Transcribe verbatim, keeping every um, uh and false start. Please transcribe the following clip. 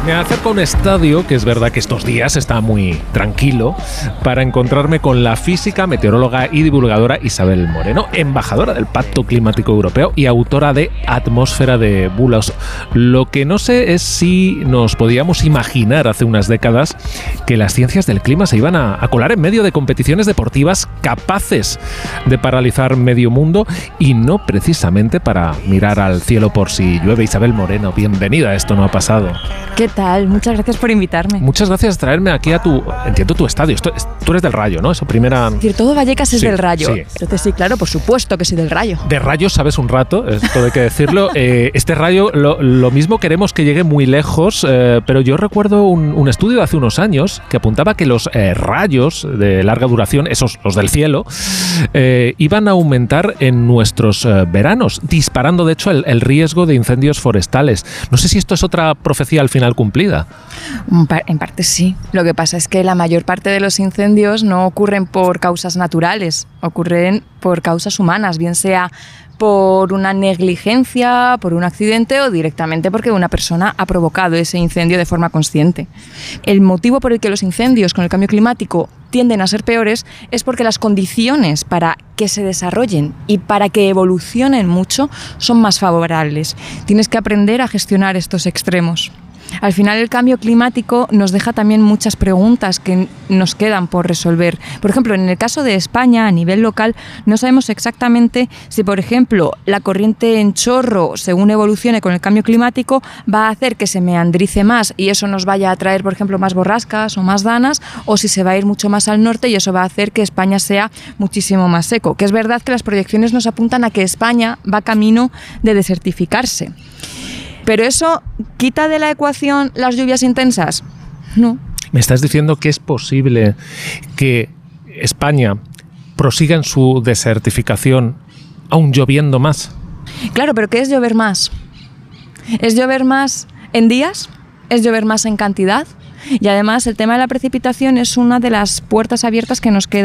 Me acerco a un estadio, que es verdad que estos días está muy tranquilo, para encontrarme con la física, meteoróloga y divulgadora Isabel Moreno, embajadora del Pacto Climático Europeo y autora de Atmósfera de Bulos. Lo que no sé es si nos podíamos imaginar hace unas décadas que las ciencias del clima se iban a, a colar en medio de competiciones deportivas capaces de paralizar medio mundo y no precisamente para mirar al cielo por si llueve. Isabel Moreno, bienvenida, esto no ha pasado. ¿Qué tal? Muchas gracias por invitarme. Muchas gracias por traerme aquí a tu, entiendo, tu estadio. Esto, tú eres del Rayo, ¿no? Eso primera... Es decir, todo Vallecas es sí, del Rayo. Sí. Entonces sí, claro, por supuesto que sí del Rayo. De Rayo sabes un rato, esto hay que decirlo. Eh, este Rayo, lo, lo mismo queremos que llegue muy lejos, eh, pero yo recuerdo un, un estudio de hace unos años que apuntaba que los eh, rayos de larga duración, esos los del cielo, eh, iban a aumentar en nuestros eh, veranos, disparando de hecho el, el riesgo de incendios forestales. No sé si esto es otra profecía al final cumplida. En parte sí. Lo que pasa es que la mayor parte de los incendios no ocurren por causas naturales, ocurren por causas humanas, bien sea por una negligencia, por un accidente o directamente porque una persona ha provocado ese incendio de forma consciente. El motivo por el que los incendios con el cambio climático tienden a ser peores es porque las condiciones para que se desarrollen y para que evolucionen mucho son más favorables. Tienes que aprender a gestionar estos extremos. Al final el cambio climático nos deja también muchas preguntas que nos quedan por resolver. Por ejemplo, en el caso de España, a nivel local, no sabemos exactamente si, por ejemplo, la corriente en chorro, según evolucione con el cambio climático, va a hacer que se meandrice más y eso nos vaya a traer, por ejemplo, más borrascas o más danas, o si se va a ir mucho más al norte y eso va a hacer que España sea muchísimo más seco. Que es verdad que las proyecciones nos apuntan a que España va camino de desertificarse. ¿Pero eso quita de la ecuación las lluvias intensas? No. ¿Me estás diciendo que es posible que España prosiga en su desertificación aún lloviendo más? Claro, pero ¿qué es llover más? ¿Es llover más en días? ¿Es llover más en cantidad? Y además el tema de la precipitación es una de las puertas abiertas que nos queda